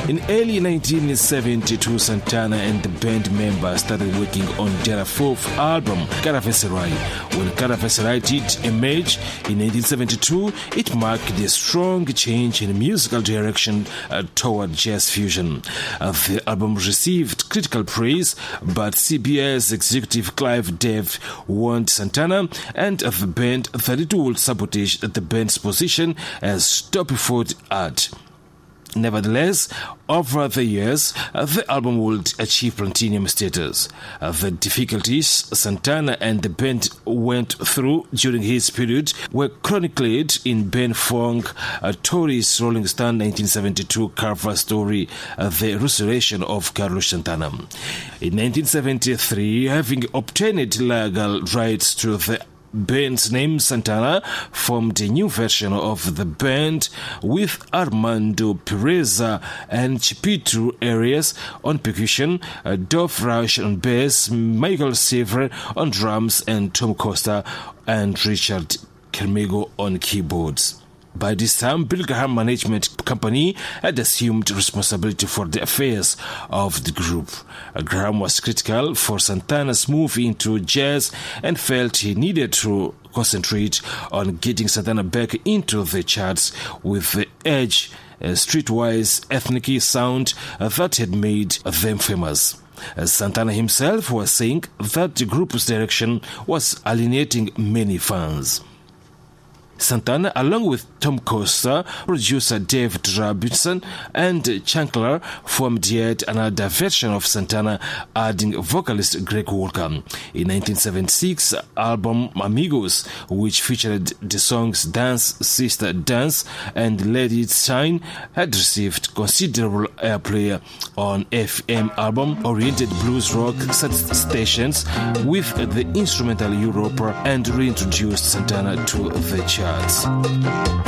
In early 1972, Santana and the band members started working on their fourth album, Caravanserai. When Caravanserai did emerge in 1972, it marked a strong change in musical direction toward jazz fusion. The album received critical praise, but CBS executive Clive Dev warned Santana and the band that it would sabotage the band's position as top 40 art. Nevertheless, over the years, the album would achieve platinum status. The difficulties Santana and the band went through during his period were chronicled in Ben Fong, Tory's Rolling Stone 1972 cover story, The Restoration of Carlos Santana. In 1973, having obtained legal rights to the band's name, Santana formed a new version of the band with Armando Pereza and Chipito Arias on percussion, Dov Rush on bass, Michael Sever on drums, and Tom Costa and Richard Kermego on keyboards. By this time, Bill Graham Management Company had assumed responsibility for the affairs of the group. Graham was critical for Santana's move into jazz and felt he needed to concentrate on getting Santana back into the charts with the edge, streetwise ethnic sound that had made them famous. Santana himself was saying that the group's direction was alienating many fans. Santana, along with Tom Costa, producer Dave Robinson, and Chancellor, formed yet another version of Santana, adding vocalist Greg Walker. In 1976, album Amigos, which featured the songs Dance, Sister Dance, and Let It Shine, had received considerable airplay on FM album-oriented blues rock stations with the instrumental Europa, and reintroduced Santana to the charts.